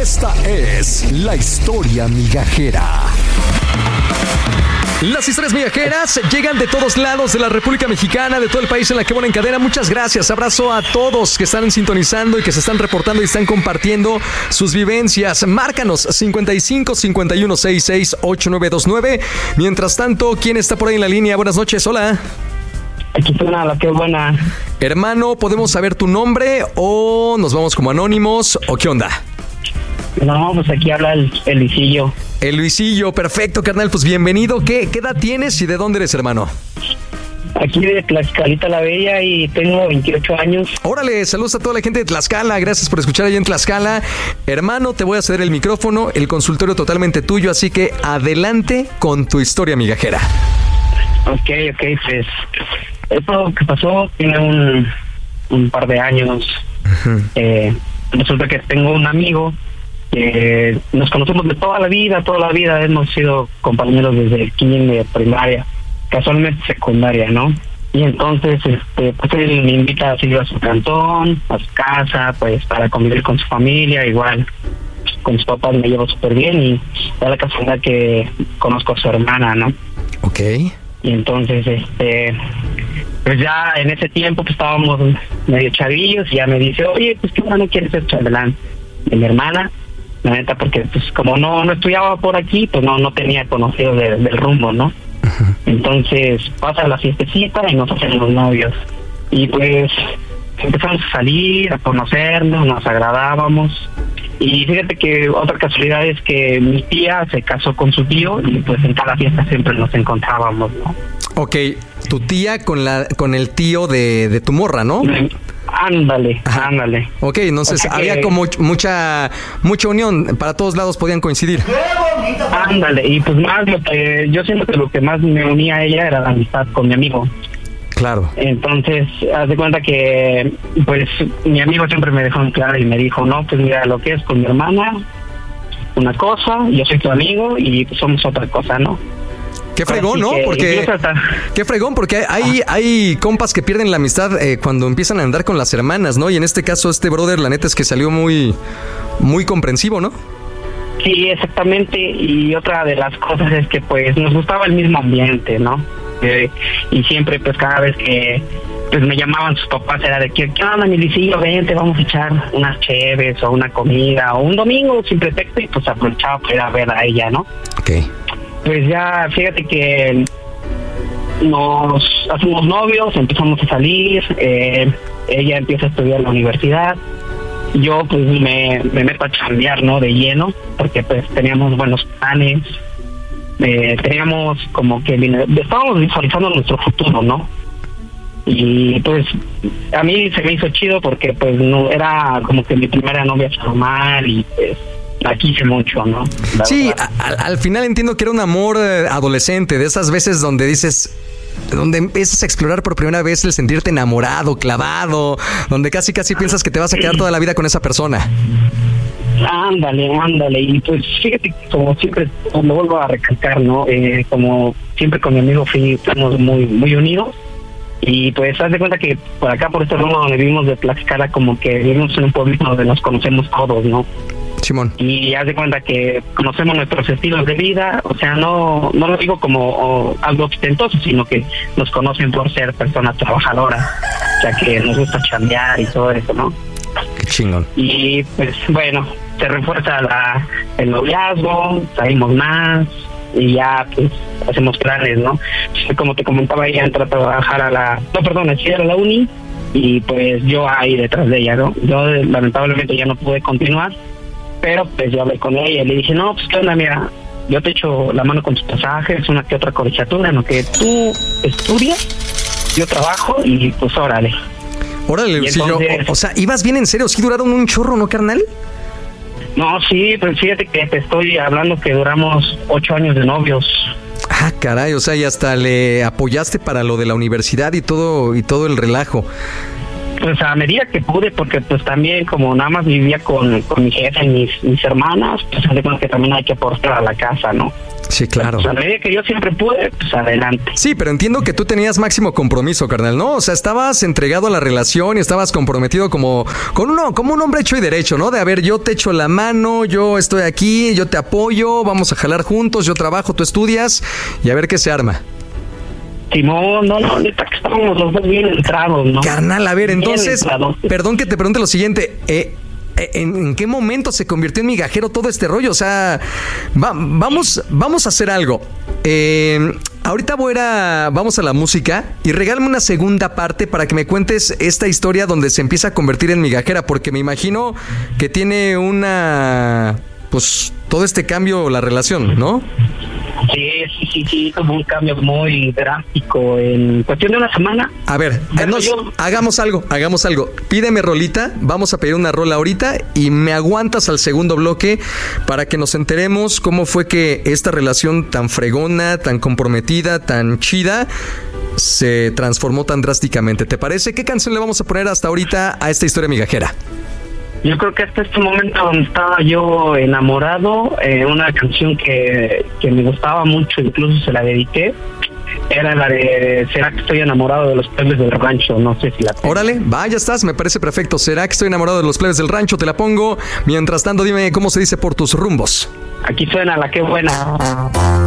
Esta es la historia migajera. Las historias migajeras llegan de todos lados de la República Mexicana, de todo el país en la que van en cadena. Muchas gracias. Abrazo a todos que están sintonizando y que se están reportando y están compartiendo sus vivencias. Márcanos 55 51 66 8929. Mientras tanto, ¿quién está por ahí en la línea? Buenas noches, hola. Aquí suena la que buena. Hermano, ¿podemos saber tu nombre o nos vamos como anónimos o qué onda? No, pues aquí habla el Luisillo. El Luisillo, perfecto, carnal, pues bienvenido. ¿Qué edad tienes y de dónde eres, hermano? Aquí de Tlaxcalita la Bella y tengo 28 años. Órale, saludos a toda la gente de Tlaxcala, gracias por escuchar allá en Tlaxcala. Hermano, te voy a ceder el micrófono, el consultorio totalmente tuyo, así que adelante con tu historia migajera. Ok, pues esto que pasó tiene un par de años. Uh-huh. Resulta que tengo un amigo que nos conocemos de toda la vida, hemos sido compañeros desde el kinder, primaria, casualmente secundaria, ¿no? Y entonces, pues él me invita a seguir a su cantón, a su casa, pues para convivir con su familia, igual con sus papás me llevo súper bien y da la casualidad que conozco a su hermana, ¿no? Ok. Y entonces, pues ya en ese tiempo pues estábamos medio chavillos y ya me dice, oye, pues qué bueno quieres ser chambelán de mi hermana, la neta, porque pues como no estudiaba por aquí, pues no tenía conocido del rumbo, ¿no? Uh-huh. Entonces pasa la fiestecita y nos hacemos novios y pues empezamos a salir, a conocernos, nos agradábamos. Y fíjate que otra casualidad es que mi tía se casó con su tío y pues en cada fiesta siempre nos encontrábamos, ¿no? Ok, tu tía con el tío de tu morra, ¿no? Ándale. Ok, entonces había como mucha unión, para todos lados podían coincidir. Ándale, y pues más yo siento que lo que más me unía a ella era la amistad con mi amigo. Claro. Entonces, haz de cuenta que pues mi amigo siempre me dejó en claro y me dijo, no, pues mira, lo que es con mi hermana, una cosa, yo soy tu amigo y pues somos otra cosa, ¿no? Qué fregón, ¿no? Qué fregón, porque hay compas que pierden la amistad cuando empiezan a andar con las hermanas, ¿no? Y en este caso, este brother, la neta es que salió muy, muy comprensivo, ¿no? Sí, exactamente. Y otra de las cosas es que pues nos gustaba el mismo ambiente, ¿no? Y siempre pues cada vez que pues me llamaban sus papás era de que, ¿qué onda, mi Luisillo? Vente, vamos a echar unas cheves o una comida o un domingo sin pretexto y pues aprovechaba para ir a ver a ella, ¿no? Ok. Pues ya, fíjate que nos hacemos novios, empezamos a salir, ella empieza a estudiar en la universidad, yo pues me meto a chambear, ¿no? De lleno, porque pues teníamos buenos planes, teníamos como que estábamos visualizando nuestro futuro, ¿no? Y pues a mí se me hizo chido porque pues no era como que mi primera novia formal y pues la quise mucho, ¿no? Sí, al final entiendo que era un amor adolescente, de esas veces donde dices, donde empiezas a explorar por primera vez el sentirte enamorado, clavado, donde casi piensas que te vas a quedar toda la vida con esa persona. Ándale, y pues fíjate que como siempre, lo vuelvo a recalcar, ¿no? Como siempre con mi amigo fuimos muy, muy unidos. Y pues haz de cuenta que por acá, por este rumbo donde vivimos de Tlaxcala, como que vivimos en un pueblito donde nos conocemos todos, ¿no? Simón. Y haz de cuenta que conocemos nuestros estilos de vida, o sea, no lo digo como algo ostentoso, sino que nos conocen por ser personas trabajadoras, o sea, que nos gusta chambear y todo eso, ¿no? Qué chingón. Y pues bueno, se refuerza el noviazgo, salimos más y ya pues hacemos planes, ¿no? Como te comentaba, ella entra a trabajar a la uni y pues yo ahí detrás de ella, ¿no? Yo lamentablemente ya no pude continuar, pero pues yo hablé con ella y le dije, no, pues qué onda, mira, yo te echo la mano con tus pasajes, una que otra colegiatura, en lo que tú estudias, yo trabajo y pues órale. Órale, sí, entonces, o sea, ibas bien en serio, sí duraron un chorro, ¿no, carnal? No, sí, pues fíjate que te estoy hablando que duramos 8 años de novios. Ah, caray, o sea, y hasta le apoyaste para lo de la universidad y todo el relajo. Pues a medida que pude, porque pues también como nada más vivía con mi jefe y mis hermanas, pues hace cuenta que también hay que aportar a la casa, ¿no? Sí, claro. Pues a medida que yo siempre pude, pues adelante. Sí, pero entiendo que tú tenías máximo compromiso, carnal, ¿no? O sea, estabas entregado a la relación y estabas comprometido como un hombre hecho y derecho, ¿no? De, a ver, yo te echo la mano, yo estoy aquí, yo te apoyo, vamos a jalar juntos, yo trabajo, tú estudias y a ver qué se arma. Simón, no, neta que estábamos los dos bien entrados, ¿no? Carnal, a ver, Bien entonces, entrados. perdón que te pregunte lo siguiente, ¿en qué momento se convirtió en migajero todo este rollo? O sea, vamos a hacer algo. Ahorita vamos a la música y regálame una segunda parte para que me cuentes esta historia donde se empieza a convertir en migajera, porque me imagino que tiene pues todo este cambio la relación, ¿no? Sí, tuvo un cambio muy drástico en cuestión de una semana. A ver, hagamos algo. Pídeme rolita, vamos a pedir una rola ahorita y me aguantas al segundo bloque para que nos enteremos cómo fue que esta relación tan fregona, tan comprometida, tan chida se transformó tan drásticamente. ¿Te parece? ¿Qué canción le vamos a poner hasta ahorita a esta historia migajera? Yo creo que hasta este momento donde estaba yo enamorado, una canción que me gustaba mucho, incluso se la dediqué, era la de ¿Será que estoy enamorado de los plebes del rancho? No sé si la tengo. Órale, ya estás, me parece perfecto. ¿Será que estoy enamorado de los plebes del rancho? Te la pongo. Mientras tanto, dime cómo se dice Por tus rumbos. Aquí suena la que buena.